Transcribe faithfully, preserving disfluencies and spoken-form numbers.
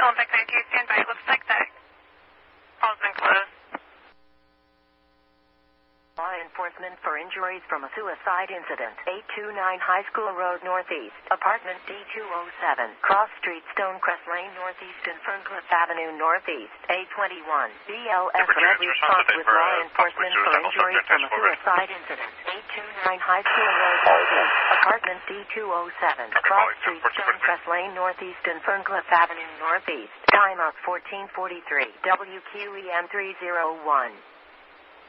Olympic thirty two, stand by. It looks like that call's been closed. Law enforcement for injuries from a suicide incident. eight two nine High School Road Northeast, apartment D two oh seven, Cross Street, Stonecrest Lane Northeast, and Ferncliff Avenue Northeast. A twenty-one. B L S red response with law enforcement for injuries from a suicide incident. eight two nine High School Road Northeast, apartment D two oh seven, Cross Street, Stonecrest Lane Northeast, and Ferncliff Avenue Northeast. Timeout fourteen forty-three. W Q E M three oh one.